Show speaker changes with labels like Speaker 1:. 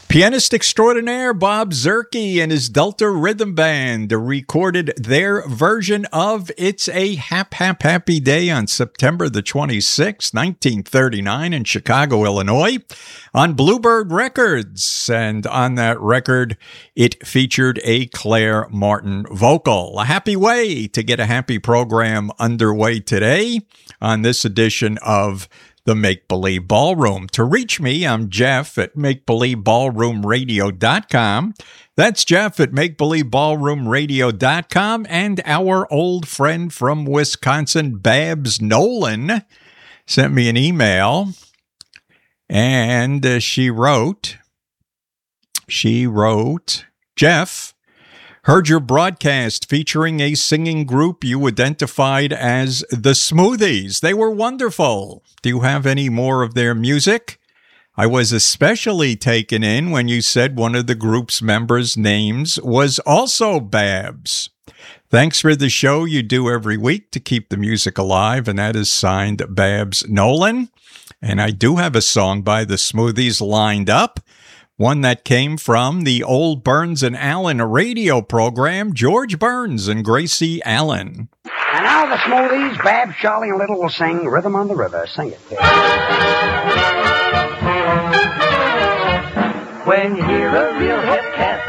Speaker 1: Pianist extraordinaire Bob Zerke and his Delta Rhythm Band recorded their version of It's a Happy Day on September the 26th, 1939 in Chicago, Illinois on Bluebird Records. And on that record, it featured a Claire Martin vocal. A happy way to get a happy program underway today on this edition of the Make Believe Ballroom. To reach me, I'm Jeff at MakeBelieveBallroomRadio.com. That's Jeff at MakeBelieveBallroomRadio.com. And our old friend from Wisconsin, Babs Nolan, sent me an email. And she wrote, Jeff, heard your broadcast featuring a singing group you identified as the Smoothies. They were wonderful. Do you have any more of their music? I was especially taken in when you said one of the group's members' names was also Babs. Thanks for the show you do every week to keep the music alive, and that is signed Babs Nolan. And I do have a song by the Smoothies lined up. One that came from the old Burns and Allen radio program, George Burns and Gracie Allen.
Speaker 2: And now the Smoothies, Babs, Charlie, and Little will sing Rhythm on the River. Sing it, kid.
Speaker 3: When you hear a real hip cat